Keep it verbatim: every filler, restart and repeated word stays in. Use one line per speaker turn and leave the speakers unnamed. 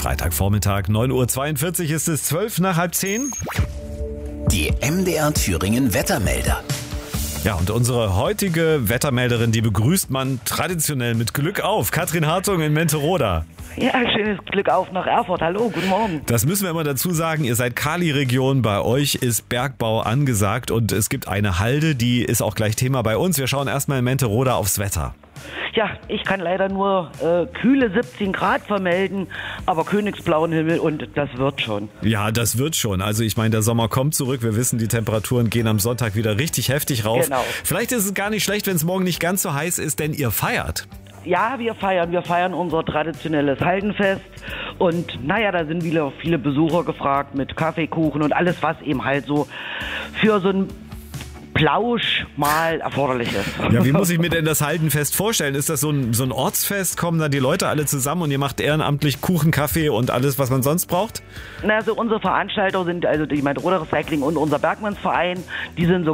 Freitagvormittag, neun Uhr zweiundvierzig ist es, zwölf nach halb zehn.
Die M D R Thüringen Wettermelder.
Ja, und unsere heutige Wettermelderin, die begrüßt man traditionell mit Glück auf. Katrin Hartung in Menteroda.
Ja, schönes Glück auf nach Erfurt. Hallo, guten Morgen.
Das müssen wir immer dazu sagen. Ihr seid Kali-Region, bei euch ist Bergbau angesagt und es gibt eine Halde, die ist auch gleich Thema bei uns. Wir schauen erstmal in Menteroda aufs Wetter.
Ja, ich kann leider nur äh, kühle siebzehn Grad vermelden, aber königsblauen Himmel und das wird schon.
Ja, das wird schon. Also ich meine, der Sommer kommt zurück. Wir wissen, die Temperaturen gehen am Sonntag wieder richtig heftig rauf.
Genau.
Vielleicht ist es gar nicht schlecht, wenn es morgen nicht ganz so heiß ist, denn ihr feiert.
Ja, wir feiern. Wir feiern unser traditionelles Haldenfest. Und naja, da sind wieder viele Besucher gefragt mit Kaffeekuchen und alles, was eben halt so für so ein Plausch mal erforderlich ist.
Ja, wie muss ich mir denn das Haldenfest vorstellen? Ist das so ein, so ein Ortsfest? Kommen da die Leute alle zusammen und ihr macht ehrenamtlich Kuchen, Kaffee und alles, was man sonst braucht?
Na, also unsere Veranstalter sind also die Menteroda Recycling und unser Bergmannsverein. Die sind so